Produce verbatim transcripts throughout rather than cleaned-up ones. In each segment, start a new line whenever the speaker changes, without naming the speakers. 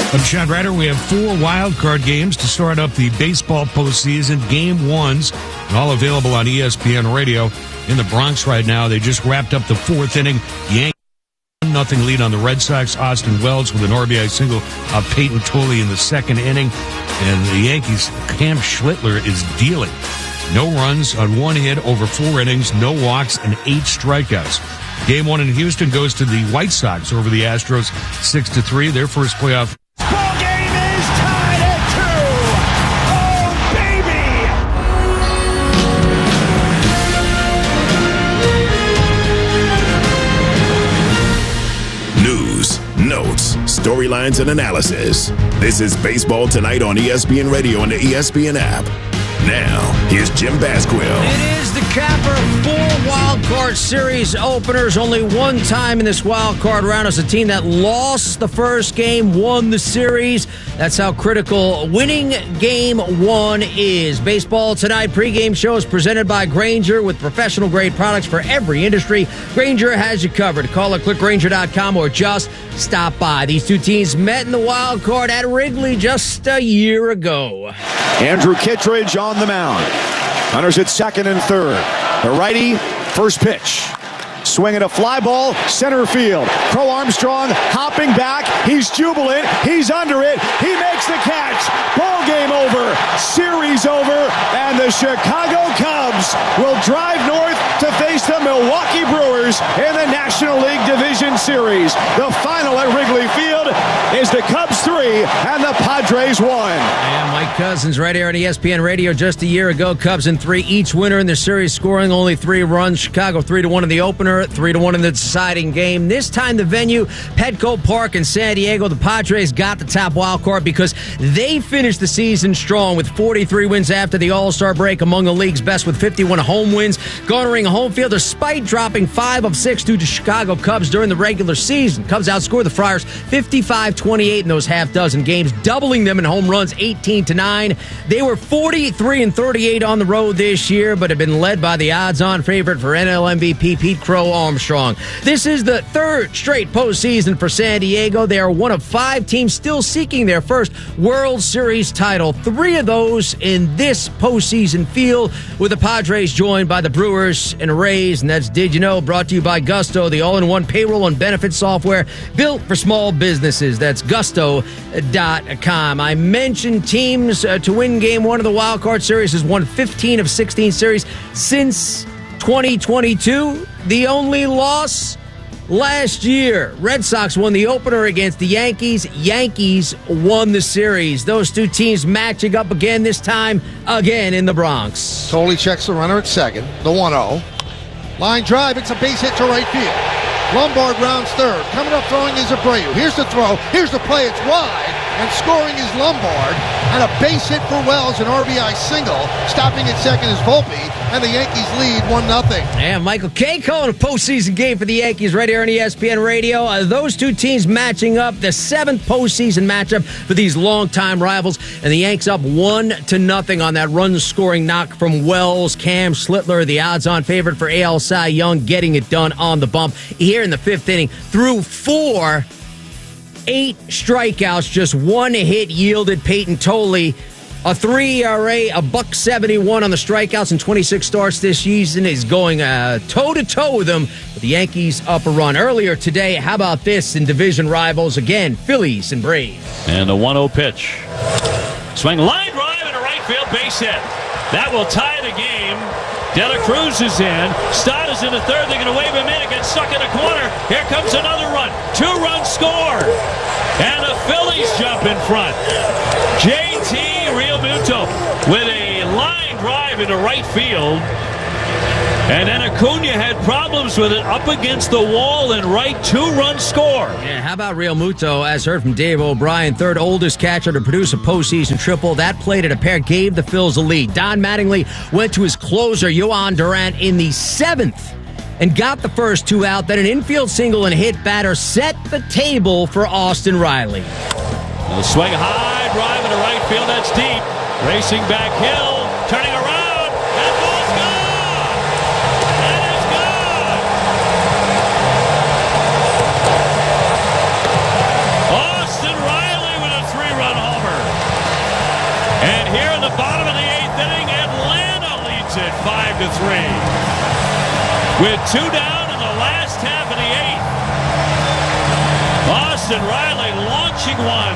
I'm Chad Ryder. We have four wild card games to start up the baseball postseason. Game ones, and all available on E S P N Radio. In the Bronx right now, they just wrapped up the fourth inning. Yankees one nothing lead on the Red Sox. Austin Wells with an R B I single of Peyton Tolley in the second inning. And the Yankees, Cam Schlittler is dealing. No runs on one hit over four innings, no walks, and eight strikeouts. Game one in Houston goes to the White Sox over the Astros, six to three. Their first playoff.
Ball game is tied at
two. Oh, baby! News, notes, storylines, and analysis. This is Baseball Tonight on E S P N Radio and the E S P N app. Now, here's Jim Basquill.
It is the capper of four wild card series openers. Only one time in this wild card round as a team that lost the first game won the series. That's how critical winning game one is. Baseball Tonight pregame show is presented by Grainger with professional grade products for every industry. Grainger has you covered. Call or click Grainger dot com or just stop by. These two teams met in the wild card at Wrigley just a year ago.
Andrew Kittredge on the mound. Hunters at second and third. The righty, first pitch. Swinging a fly ball, center field. Crow Armstrong hopping back. He's jubilant. He's under it. He makes the catch. Ball game over. Series over. And the Chicago Cubs will drive north to face the Milwaukee Brewers in the National League Division Series. The final at Wrigley Field is the Cubs three and the Padres one.
And Mike Cousins right here on E S P N Radio just a year ago. Cubs in three, each winner in the series, scoring only three runs. Chicago three to one in the opener, three to one in the deciding game. This time the venue, Petco Park in San Diego. The Padres got the top wild card because they finished the season strong with forty-three wins after the All-Star break, among the league's best with fifty-one home wins, garnering a home field despite dropping five of six due to Chicago Cubs during the regular season. Cubs outscored the Friars fifty-five twenty-eight in those half dozen games, doubling them in home runs eighteen to nine. They were forty-three and thirty-eight on the road this year, but have been led by the odds-on favorite for N L M V P Pete Crow Armstrong. This is the third straight postseason for San Diego. They are one of five teams still seeking their first World Series title. Three of those in this postseason field, with the Padres joined by the Brewers and Rays. And that's Did You Know? Brought to you by Gusto, the all-in-one payroll and benefits software built for small businesses. That's gusto dot com. I mentioned teams uh, to win game one of the wild card series has won fifteen of sixteen series since twenty twenty-two. The only loss last year. Red Sox won the opener against the Yankees. Yankees won the series. Those two teams matching up again, this time again in the Bronx.
Tolley checks the runner at second, the one oh. Line drive, it's a base hit to right field. Lombard rounds third. Coming up throwing is Abreu. Here's the throw. Here's the play. It's wide. And scoring is Lombard. And a base hit for Wells, an R B I single. Stopping at second is Volpe. And the Yankees lead one nothing.
And Michael Kay calling a postseason game for the Yankees right here on E S P N Radio. Uh, those two teams matching up, the seventh postseason matchup for these longtime rivals. And the Yanks up one to nothing on that run-scoring knock from Wells. Cam Schlittler, the odds-on favorite for A L Cy Young, getting it done on the bump here in the fifth inning. Through four, eight strikeouts, just one hit yielded Peyton Tolley. A three E R A, a buck seventy-one on the strikeouts in twenty-six starts this season. Is going uh, toe-to-toe with them. But the Yankees up a run. Earlier today, how about this in division rivals? Again, Phillies and Braves.
And the one oh pitch. Swing, line drive, and a right field base hit. That will tie the game. De La Cruz is in. Stott is in the third. They're going to wave him in. It gets stuck in the corner. Here comes another run. Two-run score. And the Phillies jump in front. J T Realmuto with a line drive into right field. And then Acuna had problems with it up against the wall and right, two-run score.
Yeah, how about Realmuto? As heard from Dave O'Brien, third oldest catcher to produce a postseason triple. That plate at a pair gave the Phils a lead. Don Mattingly went to his closer, Yohan Durant, in the seventh and got the first two out. Then an infield single and hit batter set the table for Austin Riley.
A swing high, drive into right field. That's deep. Racing back Hill, turning around. That ball's gone. That is gone. Austin Riley with a to three. With two down in the last half of the eighth. Austin Riley launching one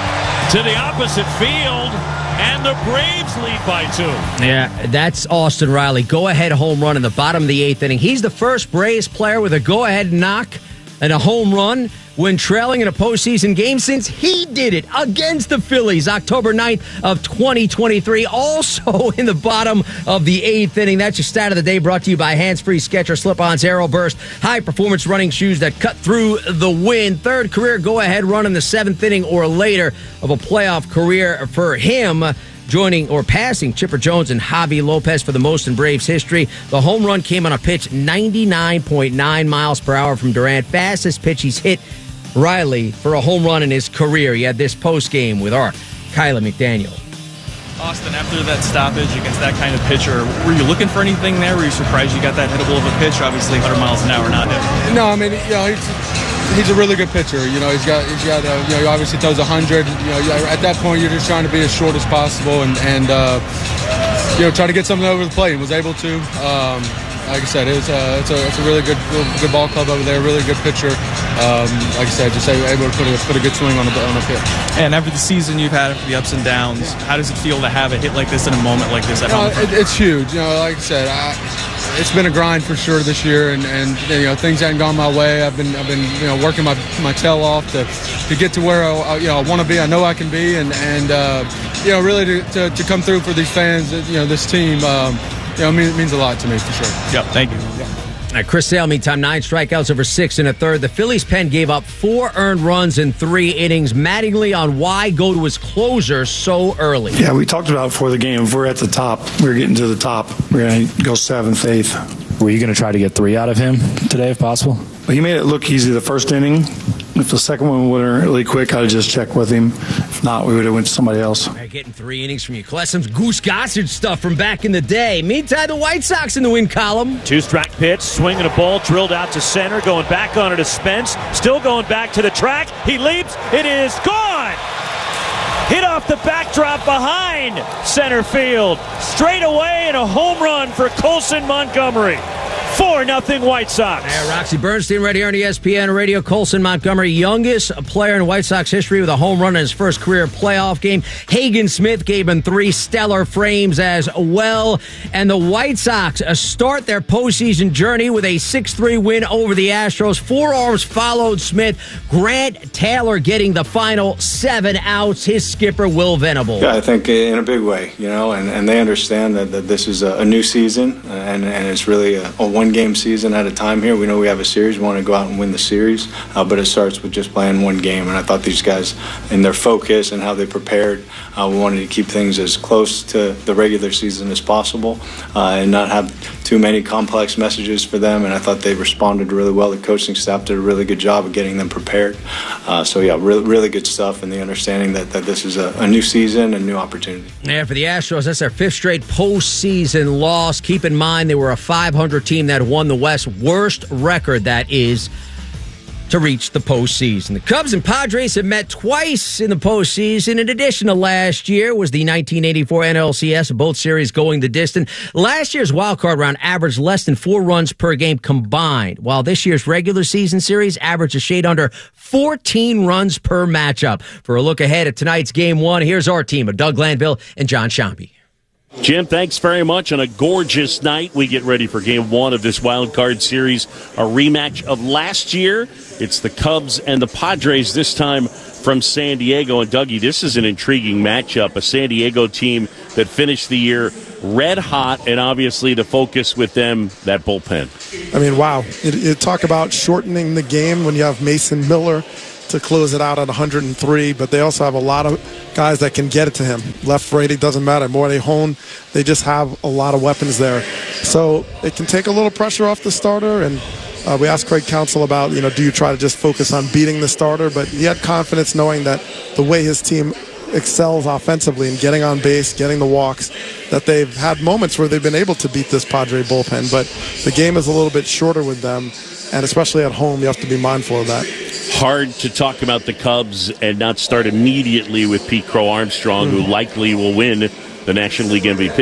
to the opposite field, and the Braves lead by two.
Yeah, that's Austin Riley. Go-ahead home run in the bottom of the eighth inning. He's the first Braves player with a go-ahead knock and a home run when trailing in a postseason game since he did it against the Phillies October ninth of twenty twenty-three. Also in the bottom of the eighth inning. That's your stat of the day, brought to you by Hands-Free Skechers Slip-Ons Aero Burst, high-performance running shoes that cut through the wind. Third career go-ahead run in the seventh inning or later of a playoff career for him, joining or passing Chipper Jones and Javi Lopez for the most in Braves history. The home run came on a pitch ninety-nine point nine miles per hour from Durant. Fastest pitch he's hit Riley for a home run in his career. He had this post game with our Kyla McDaniel.
Austin, after that stoppage against that kind of pitcher, were you looking for anything there? Were you surprised you got that hittable of a pitch? Obviously, one hundred miles an hour, not him.
No, I mean, you know, he's, he's a really good pitcher. You know, he's got, he's got, uh, you know, he obviously throws one hundred. You know, at that point, you're just trying to be as short as possible and, and uh, you know, try to get something over the plate. And was able to. Um, Like I said, it was, uh, it's, a, it's a really good good ball club over there, really good pitcher. Um, like I said, just able to put a, put a good swing on the, on the pitch.
And after the season you've had, after the ups and downs, how does it feel to have a hit like this in a moment like this at
you know,
home?
It, it's huge. You know, like I said, I, it's been a grind for sure this year, and, and you know things haven't gone my way. I've been I've been you know working my, my tail off to, to get to where I, you know I want to be. I know I can be, and and uh, you know really to, to, to come through for these fans, you know this team. Um, You know, it means, it means a lot to me, for sure.
Yep, thank you.
Yeah.
All right, Chris Sale, meantime, nine strikeouts over six and a third. The Phillies' pen gave up four earned runs in three innings. Mattingly on why go to his closer so early.
Yeah, we talked about it before the game. If we're at the top, we're getting to the top. We're going to go seventh, eighth.
Were you going to try to get three out of him today, if possible?
Well, he made it look easy the first inning. If the second one went really quick, I'd have just checked with him. If not, we would have went to somebody else.
Right, getting three innings from you. Collect some Goose Gossage stuff from back in the day. Meantime, the White Sox in the win column.
Two-strike pitch, swinging a ball, drilled out to center, going back on it to Spence, still going back to the track. He leaps. It is gone. Hit off the backdrop behind center field. Straight away and a home run for Colson Montgomery. four nothing White Sox.
Yeah, Roxy Bernstein right here on E S P N Radio. Colson Montgomery, youngest player in White Sox history with a home run in his first career playoff game. Hagen Smith gave him three stellar frames as well. And the White Sox start their postseason journey with a six three win over the Astros. Four arms followed Smith. Grant Taylor getting the final seven outs. His skipper, Will Venable.
Yeah, I think in a big way, you know, and, and they understand that, that this is a, a new season, and, and it's really a, a one game season at a time here. We know we have a series. We want to go out and win the series, uh, but it starts with just playing one game. And I thought these guys, in their focus and how they prepared, uh, we wanted to keep things as close to the regular season as possible uh, and not have too many complex messages for them. And I thought they responded really well. The coaching staff did a really good job of getting them prepared. Uh, so, yeah, really, really good stuff, and the understanding that, that this is a, a new season and new opportunity.
Yeah, for the Astros, that's their fifth straight postseason loss. Keep in mind they were a five hundred team that won the West. Worst record, that is, to reach the postseason. The Cubs and Padres have met twice in the postseason. In addition to last year was the nineteen eighty-four N L C S, both series going the distance. Last year's wildcard round averaged less than four runs per game combined, while this year's regular season series averaged a shade under fourteen runs per matchup. For a look ahead at tonight's game one, here's our team of Doug Glanville and John Shampi.
Jim, thanks very much. On a gorgeous night, we get ready for game one of this wild card series, a rematch of last year. It's the Cubs and the Padres, this time from San Diego. And Dougie, this is an intriguing matchup, a San Diego team that finished the year red hot, and obviously the focus with them, that bullpen.
I mean, wow. You, you talk about shortening the game when you have Mason Miller to close it out at one hundred three, but they also have a lot of guys that can get it to him. Left, right, it doesn't matter. Morejon, they just have a lot of weapons there. So it can take a little pressure off the starter, and uh, we asked Craig Counsell about, you know, do you try to just focus on beating the starter? But he had confidence knowing that the way his team excels offensively and getting on base, getting the walks, that they've had moments where they've been able to beat this Padre bullpen. But the game is a little bit shorter with them, and especially at home, you have to be mindful of that.
Hard to talk about the Cubs and not start immediately with Pete Crow Armstrong, mm. who likely will win the National League M V P.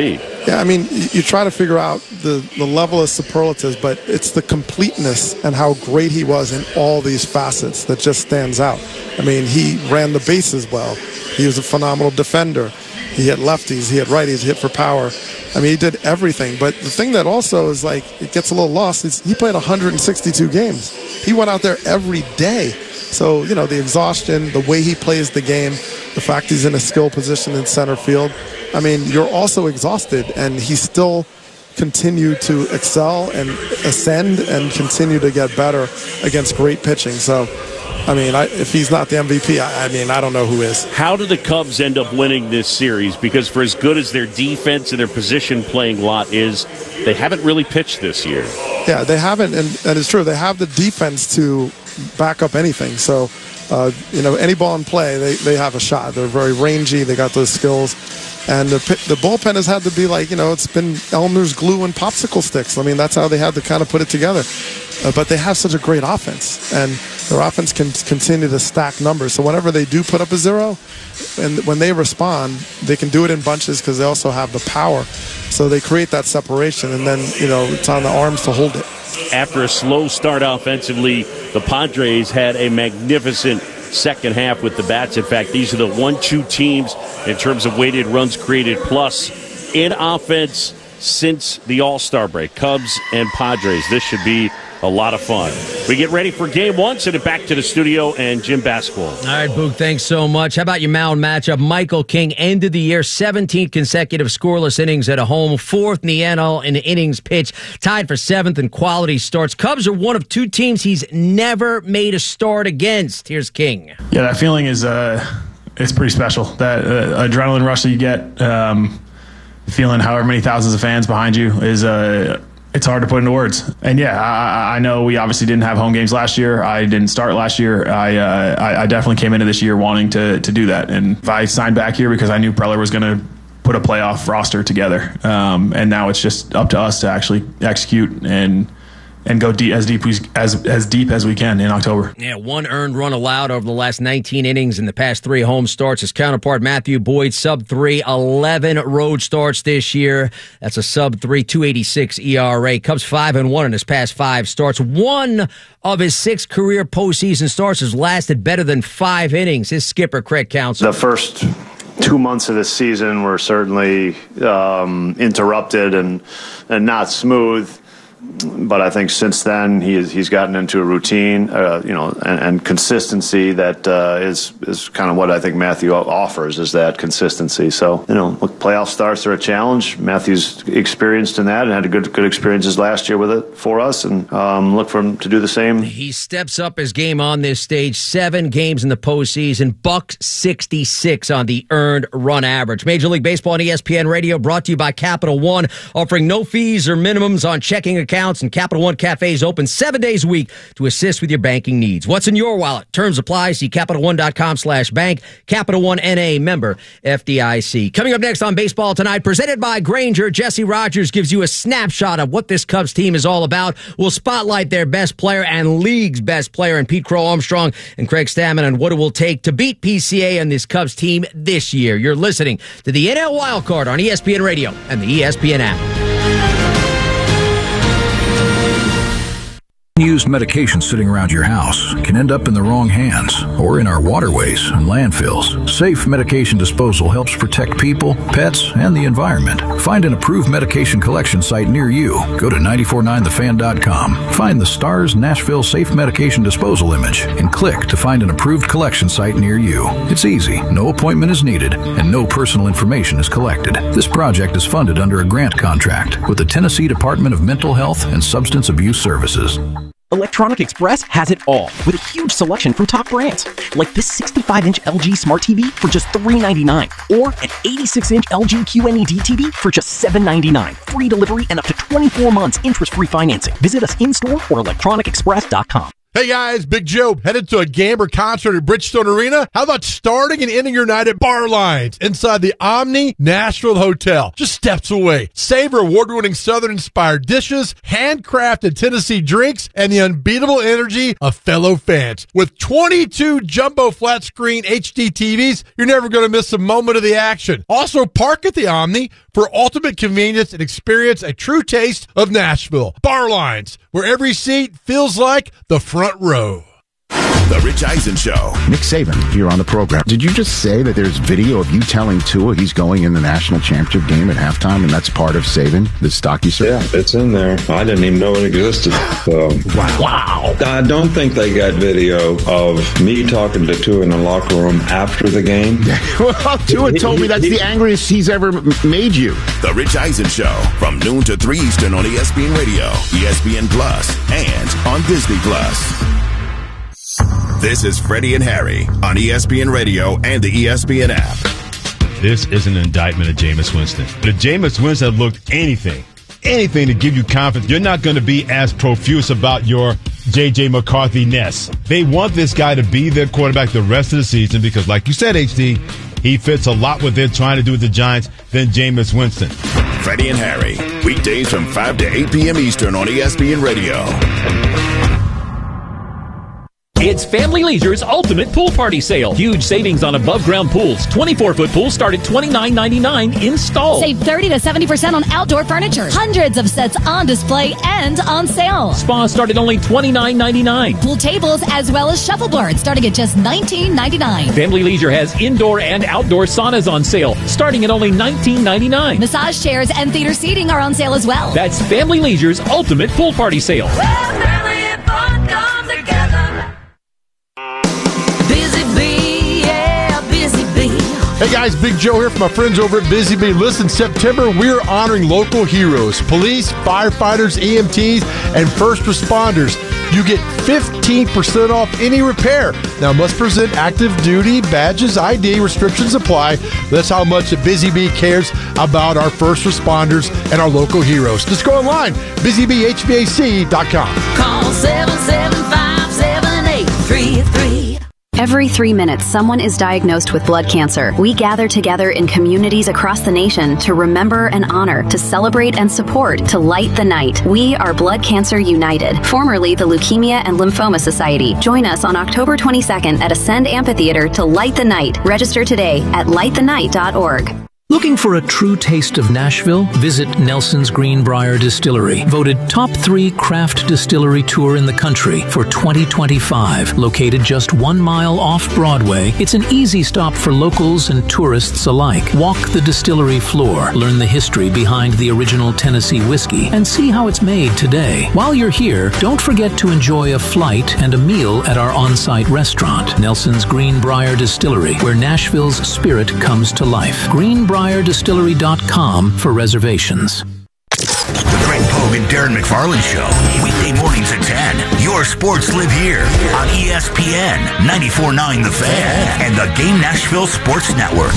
Yeah, I mean, you, you try to figure out the, the level of superlatives, but it's the completeness and how great he was in all these facets that just stands out. I mean, he ran the bases well. He was a phenomenal defender. He hit lefties, he hit righties, he hit for power. I mean, he did everything. But the thing that also is like, it gets a little lost, is he played one hundred sixty-two games. He went out there every day. So, you know, the exhaustion, the way he plays the game, the fact he's in a skill position in center field. I mean, you're also exhausted, and he still continued to excel and ascend and continue to get better against great pitching. So, I mean, I, if he's not the M V P, I, I mean, I don't know who is.
How did the Cubs end up winning this series? Because for as good as their defense and their position-playing lot is, they haven't really pitched this year.
Yeah, they haven't, and that is true. They have the defense to back up anything. So, uh, you know, any ball in play, they, they have a shot. They're very rangy. They got those skills. And the, the bullpen has had to be like, you know, it's been Elmer's glue and popsicle sticks. I mean, that's how they had to kind of put it together. Uh, but they have such a great offense, and their offense can continue to stack numbers. So whenever they do put up a zero, and when they respond, they can do it in bunches because they also have the power. So they create that separation, and then, you know, it's on the arms to hold it.
After a slow start offensively, the Padres had a magnificent second half with the bats. In fact, these are the one two teams in terms of weighted runs created plus in offense since the All-Star break. Cubs and Padres. This should be a lot of fun. We get ready for game one. Send it back to the studio and Jim Basquil.
All right, Boog, thanks so much. How about your mound matchup? Michael King ended the year seventeenth consecutive scoreless innings at a home, fourth in the N L in innings pitched, tied for seventh in quality starts. Cubs are one of two teams he's never made a start against. Here's King.
Yeah, that feeling is uh, it's pretty special. That uh, adrenaline rush that you get, um, feeling however many thousands of fans behind you is uh, it's hard to put into words. And yeah, I, I know we obviously didn't have home games last year. I didn't start last year. I, uh, I I definitely came into this year wanting to to do that. And if I signed back here because I knew Preller was going to put a playoff roster together, um, and now it's just up to us to actually execute and and go deep, as deep as as deep as we can in October.
Yeah, one earned run allowed over the last nineteen innings in the past three home starts. His counterpart, Matthew Boyd, sub three, eleven road starts this year. That's a sub three, two eighty-six E R A. Cubs five and one in his past five starts. One of his six career postseason starts has lasted better than five innings. His skipper, Craig Counsell.
The first two months of this season were certainly um, interrupted and and not smooth. But I think since then he is, he's gotten into a routine, uh, you know, and, and consistency that uh, is is kind of what I think Matthew offers, is that consistency. So, you know, look, playoff starts are a challenge. Matthew's experienced in that and had a good good experiences last year with it for us, and um, look for him to do the same.
He steps up his game on this stage. Seven games in the postseason, buck sixty-six on the earned run average. Major League Baseball and E S P N Radio brought to you by Capital One, offering no fees or minimums on checking accounts. And Capital One Cafes open seven days a week to assist with your banking needs. What's in your wallet? Terms apply. See Capital One dot com slash bank. Capital One N A, member F D I C. Coming up next on Baseball Tonight, presented by Grainger, Jesse Rogers gives you a snapshot of what this Cubs team is all about. We'll spotlight their best player and league's best player in Pete Crow Armstrong and Craig Stammen on what it will take to beat P C A and this Cubs team this year. You're listening to the N L Wildcard on E S P N Radio and the E S P N app.
Unused medication sitting around your house can end up in the wrong hands or in our waterways and landfills. Safe medication disposal helps protect people, pets, and the environment. Find an approved medication collection site near you. Go to nine four nine the fan dot com. Find the STARS Nashville Safe Medication Disposal image and click to find an approved collection site near you. It's easy, no appointment is needed, and no personal information is collected. This project is funded under a grant contract with the Tennessee Department of Mental Health and Substance Abuse Services.
Electronic Express has it all, with a huge selection from top brands, like this sixty-five inch L G Smart T V for just three ninety-nine, or an eighty-six inch L G Q N E D T V for just seven ninety-nine. Free delivery and up to twenty-four months interest-free financing. Visit us in-store or electronic express dot com.
Hey guys, Big Joe, headed to a Gamber concert at Bridgestone Arena? How about starting and ending your night at Bar Lines inside the Omni Nashville Hotel, just steps away? Savor award-winning Southern-inspired dishes, handcrafted Tennessee drinks, and the unbeatable energy of fellow fans. With twenty-two jumbo flat-screen H D T Vs, you're never going to miss a moment of the action. Also, park at the Omni for ultimate convenience and experience a true taste of Nashville. Bar Lines, where every seat feels like the front row.
The Rich Eisen Show.
Nick Saban here on the program. Did you just say that there's video of you telling Tua he's going in the national championship game at halftime, and that's part of Saban, the stocky search?
Yeah, it's in there. I didn't even know it existed. So.
Wow. Wow.
I don't think they got video of me talking to Tua in the locker room after the game.
Well, Tua told me that's the angriest he's ever made you.
The Rich Eisen Show from noon to three Eastern on E S P N Radio, E S P N Plus, and on Disney Plus. This is Freddie and Harry on E S P N Radio and the E S P N app.
This is an indictment of Jameis Winston. If Jameis Winston looked anything, anything to give you confidence, you're not going to be as profuse about your J J. McCarthy-ness. They want this guy to be their quarterback the rest of the season because, like you said, H D, he fits a lot what they're trying to do with the Giants than Jameis Winston.
Freddie and Harry, weekdays from five to eight p.m. Eastern on E S P N Radio.
It's Family Leisure's Ultimate Pool Party Sale. Huge savings on above-ground pools. twenty-four foot pools start at twenty-nine ninety-nine installed.
Save thirty to seventy percent on outdoor furniture. Hundreds of sets on display and on sale.
Spas start at only twenty-nine ninety-nine.
Pool tables as well as shuffleboards starting at just nineteen ninety-nine.
Family Leisure has indoor and outdoor saunas on sale starting at only nineteen ninety-nine.
Massage chairs and theater seating are on sale as well.
That's Family Leisure's Ultimate Pool Party Sale.
Hey guys, Big Joe here from my friends over at Busy Bee. Listen, September, we're honoring local heroes, police, firefighters, E M Ts, and first responders. You get fifteen percent off any repair. Now, must present active duty badges, I D, restrictions apply. That's how much the Busy Bee cares about our first responders and our local heroes. Just go online, busy bee h v a c dot com.
Call seven seven five, seven eight three three.
Every three minutes, someone is diagnosed with blood cancer. We gather together in communities across the nation to remember and honor, to celebrate and support, to light the night. We are Blood Cancer United, formerly the Leukemia and Lymphoma Society. Join us on October twenty-second at Ascend Amphitheater to light the night. Register today at light the night dot org.
Looking for a true taste of Nashville? Visit Nelson's Greenbrier Distillery, voted top three craft distillery tour in the country for twenty twenty-five. Located just one mile off Broadway, it's an easy stop for locals and tourists alike. Walk the distillery floor, learn the history behind the original Tennessee whiskey, and see how it's made today. While you're here, don't forget to enjoy a flight and a meal at our on-site restaurant, Nelson's Greenbrier Distillery, where Nashville's spirit comes to life. Greenbrier Distillery dot com for reservations.
The Greg Pogue and Darren McFarland Show. Weekday mornings at ten. Your sports live here on E S P N ninety-four point nine The Fan and the Game Nashville Sports Network.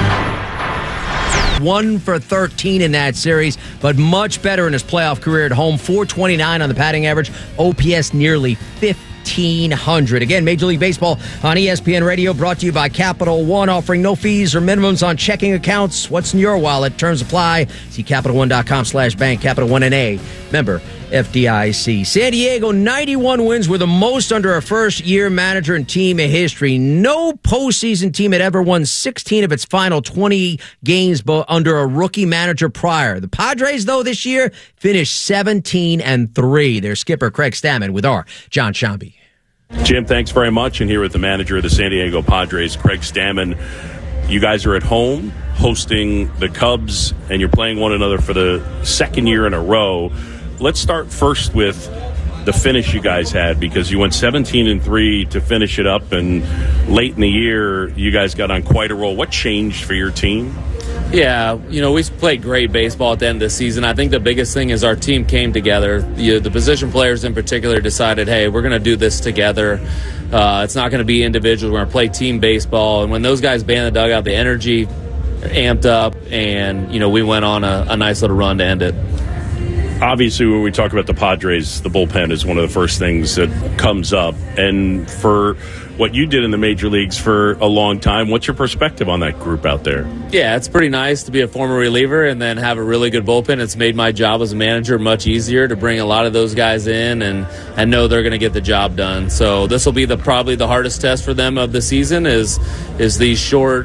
One for thirteen in that series, but much better in his playoff career at home. four twenty-nine on the batting average. O P S nearly fifteen hundred. Again, Major League Baseball on E S P N Radio, brought to you by Capital One, offering no fees or minimums on checking accounts. What's in your wallet? Terms apply. See Capital One dot com slash bank. Capital One N A. Member F D I C. San Diego, ninety-one wins were the most under a first-year manager and team in history. No postseason team had ever won sixteen of its final twenty games under a rookie manager prior. The Padres, though, this year finished seventeen and three. Their skipper, Craig Stammen, with our John Shambi.
Jim, thanks very much. And here with the manager of the San Diego Padres, Craig Stammen. You guys are at home hosting the Cubs, and you're playing one another for the second year in a row. Let's start first with the finish you guys had, because you went seventeen and three to finish it up, and late in the year, you guys got on quite a roll. What changed for your team?
Yeah, you know, we played great baseball at the end of the season. I think the biggest thing is our team came together. The, the position players in particular decided, hey, we're going to do this together. Uh, it's not going to be individual. We're going to play team baseball. And when those guys banned the dugout, the energy amped up, and, you know, we went on a, a nice little run to end it.
Obviously, when we talk about the Padres, the bullpen is one of the first things that comes up. And for what you did in the major leagues for a long time, what's your perspective on that group out there?
Yeah, it's pretty nice to be a former reliever and then have a really good bullpen. It's made my job as a manager much easier to bring a lot of those guys in and, and know they're going to get the job done. So this will be the probably the hardest test for them of the season is is these short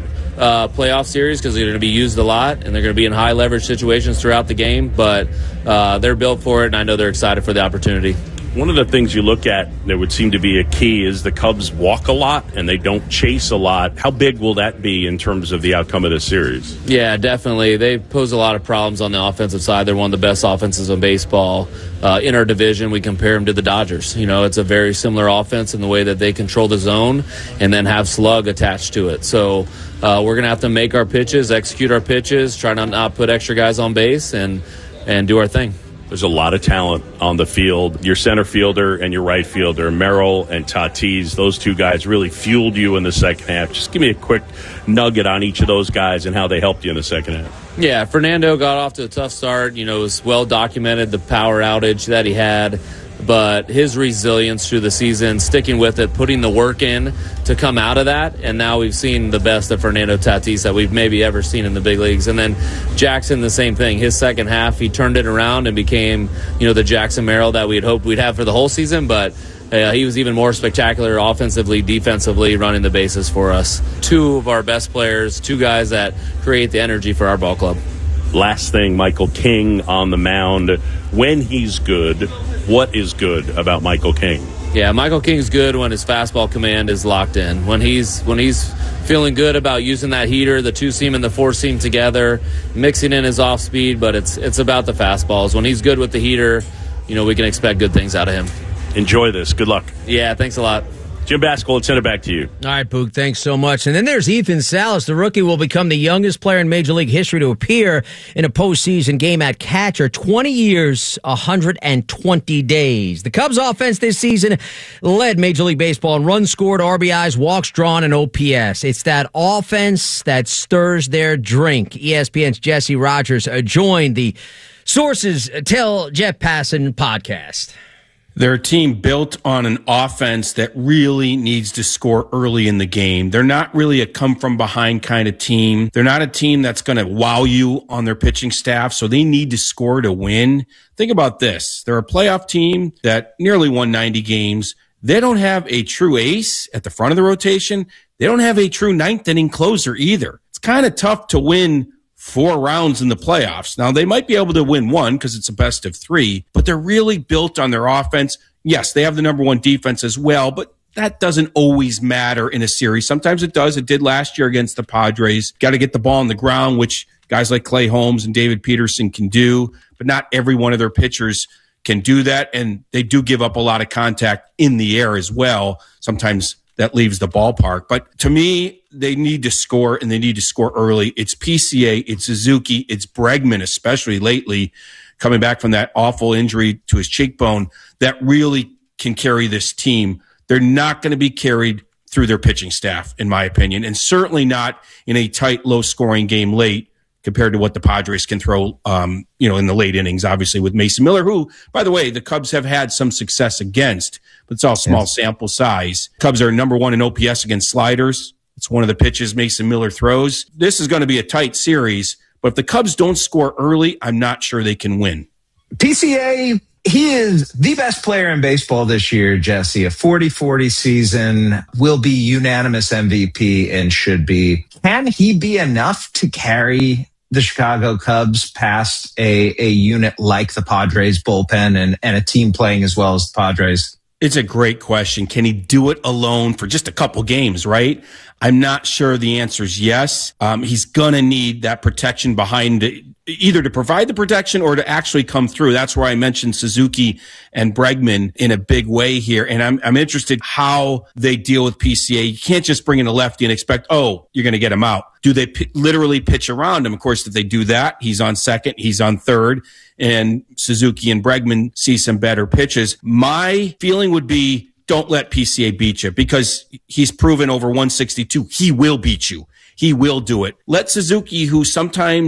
uh, playoff series because they're going to be used a lot and they're going to be in high leverage situations throughout the game. But uh, they're built for it, and I know they're excited for the opportunity.
One of the things you look at that would seem to be a key is the Cubs walk a lot and they don't chase a lot. How big will that be in terms of the outcome of this series?
Yeah, definitely. They pose a lot of problems on the offensive side. They're one of the best offenses in baseball. Uh, in our division, we compare them to the Dodgers. You know, it's a very similar offense in the way that they control the zone and then have slug attached to it. So uh, we're going to have to make our pitches, execute our pitches, try to not put extra guys on base, and and do our thing.
There's a lot of talent on the field. Your center fielder and your right fielder, Merrill and Tatis, those two guys really fueled you in the second half. Just give me a quick nugget on each of those guys and how they helped you in the second half.
Yeah, Fernando got off to a tough start. You know, it was well documented, the power outage that he had. But his resilience through the season, sticking with it, putting the work in to come out of that, and now we've seen the best of Fernando Tatis that we've maybe ever seen in the big leagues. And then Jackson, the same thing. His second half, he turned it around and became, you know, the Jackson Merrill that we had hoped we'd have for the whole season. But uh, he was even more spectacular offensively, defensively, running the bases for us. Two of our best players, two guys that create the energy for our ball club.
Last thing, Michael King on the mound. When he's good, what is good about Michael King?
Yeah, Michael King's good when his fastball command is locked in. When he's when he's feeling good about using that heater, the two-seam and the four-seam together, mixing in his off-speed, but it's it's about the fastballs. When he's good with the heater, you know, we can expect good things out of him.
Enjoy this. Good luck.
Yeah, thanks a lot.
Jim Baskel, let's send it back to you.
All right, Pook, thanks so much. And then there's Ethan Salas. The rookie will become the youngest player in Major League history to appear in a postseason game at catcher. twenty years, one hundred twenty days. The Cubs offense this season led Major League Baseball in runs scored, R B Is, walks drawn, and O P S. It's that offense that stirs their drink. E S P N's Jesse Rogers joined the Sources Tell Jeff Passan podcast.
They're a team built on an offense that really needs to score early in the game. They're not really a come-from-behind kind of team. They're not a team that's going to wow you on their pitching staff, so they need to score to win. Think about this. They're a playoff team that nearly won ninety games. They don't have a true ace at the front of the rotation. They don't have a true ninth-inning closer either. It's kind of tough to win four rounds in the playoffs. Now, they might be able to win one because it's a best of three, but they're really built on their offense. Yes, they have the number one defense as well, but that doesn't always matter in a series. Sometimes it does. It did last year against the Padres. Got to get the ball on the ground, which guys like Clay Holmes and David Peterson can do, but not every one of their pitchers can do that, and they do give up a lot of contact in the air as well. Sometimes that leaves the ballpark. But to me, they need to score, and they need to score early. It's P C A, it's Suzuki, it's Bregman, especially lately, coming back from that awful injury to his cheekbone, that really can carry this team. They're not going to be carried through their pitching staff, in my opinion, and certainly not in a tight, low-scoring game late compared to what the Padres can throw, um, you know, in the late innings, obviously, with Mason Miller, who, by the way, the Cubs have had some success against, but it's all small yes. sample size. Cubs are number one in O P S against sliders. It's one of the pitches Mason Miller throws. This is going to be a tight series, but if the Cubs don't score early, I'm not sure they can win.
P C A, he is the best player in baseball this year, Jesse. A forty forty season, will be unanimous M V P and should be. Can he be enough to carry the Chicago Cubs past a, a unit like the Padres bullpen and, and a team playing as well as the Padres?
It's a great question. Can he do it alone for just a couple games, right? I'm not sure the answer is yes. Um, he's going to need that protection behind it, either to provide the protection or to actually come through. That's where I mentioned Suzuki and Bregman in a big way here. And I'm, I'm interested how they deal with P C A. You can't just bring in a lefty and expect, oh, you're going to get him out. Do they p- literally pitch around him? Of course, if they do that, he's on second, he's on third, and Suzuki and Bregman see some better pitches. My feeling would be, don't let P C A beat you, because he's proven over one sixty-two. He will beat you. He will do it. Let Suzuki, who sometimes